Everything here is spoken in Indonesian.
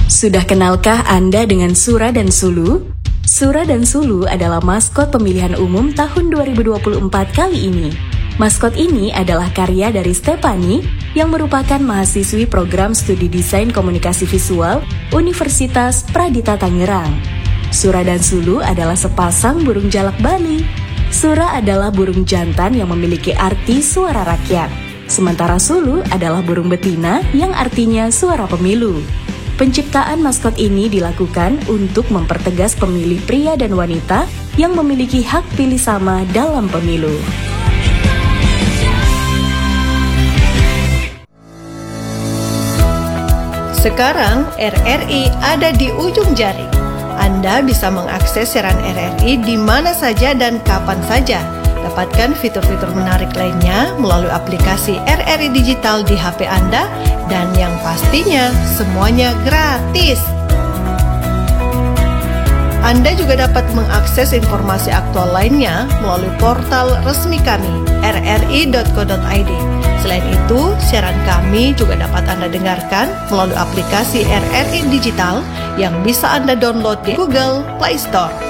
Sudah kenalkah Anda dengan Sura dan Sulu? Sura dan Sulu adalah maskot pemilihan umum tahun 2024 kali ini. Maskot ini adalah karya dari Stefani yang merupakan mahasiswi program studi desain komunikasi visual Universitas Pradita Tangerang. Sura dan Sulu adalah sepasang burung jalak Bali. Sura adalah burung jantan yang memiliki arti suara rakyat. Sementara Sulu adalah burung betina yang artinya suara pemilu. Penciptaan maskot ini dilakukan untuk mempertegas pemilih pria dan wanita yang memiliki hak pilih sama dalam pemilu. Sekarang RRI ada di ujung jari. Anda bisa mengakses siaran RRI di mana saja dan kapan saja. Dapatkan fitur-fitur menarik lainnya melalui aplikasi RRI Digital di HP Anda dan yang pastinya semuanya gratis. Anda juga dapat mengakses informasi aktual lainnya melalui portal resmi kami rri.co.id. Selain itu, siaran kami juga dapat Anda dengarkan melalui aplikasi RRI Digital yang bisa Anda download di Google Play Store.